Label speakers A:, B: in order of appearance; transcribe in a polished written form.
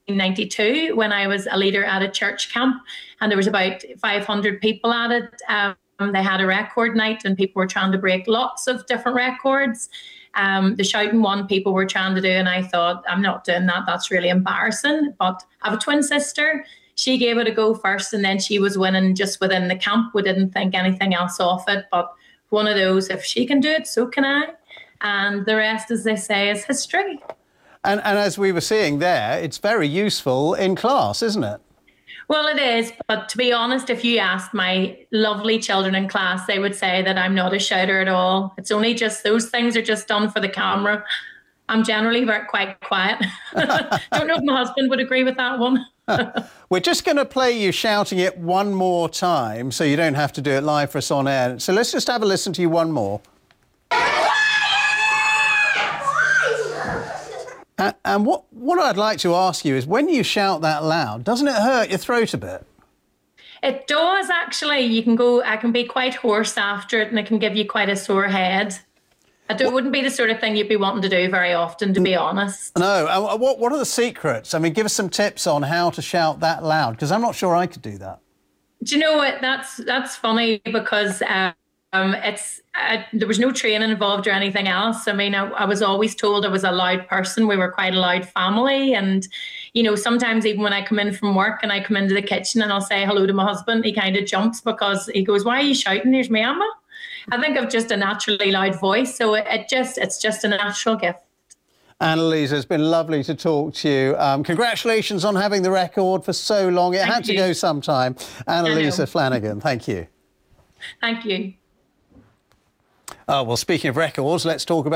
A: 1992 when I was a leader at a church camp, and there was about 500 people at it. They had a record night and people were trying to break lots of different records. The shouting one people were trying to do, and I thought, I'm not doing that. That's really embarrassing. But I have a twin sister. She gave it a go first, and then she was winning just within the camp. We didn't think anything else of it, but one of those, if she can do it, so can I. And the rest, as they say, is history.
B: And as we were seeing there, it's very useful in class, isn't it?
A: Well, it is. But to be honest, if you asked my lovely children in class, they would say that I'm not a shouter at all. It's only just those things are just done for the camera. I'm generally quite quiet. Don't know if my husband would agree with that one.
B: We're just going to play you shouting it one more time so you don't have to do it live for us on air. So let's just have a listen to you one more. And what I'd like to ask you is, when you shout that loud, doesn't it hurt your throat a bit?
A: It does, actually. I can be quite hoarse after it, and it can give you quite a sore head. It wouldn't be the sort of thing you'd be wanting to do very often, to be honest.
B: No. What are the secrets? I mean, give us some tips on how to shout that loud, because I'm not sure I could do that.
A: Do you know what? That's funny, because there was no training involved or anything else. I mean, I was always told I was a loud person. We were quite a loud family. And, you know, sometimes even when I come in from work and I come into the kitchen and I'll say hello to my husband, he kind of jumps because he goes, "Why are you shouting? There's me, Emma." I think I've just a naturally loud voice. So it's just a natural gift.
B: Annalisa, it's been lovely to talk to you. Congratulations on having the record for so long. It had to go sometime. Annalisa Flanagan, thank you.
A: Thank you.
B: Well, speaking of records, let's talk about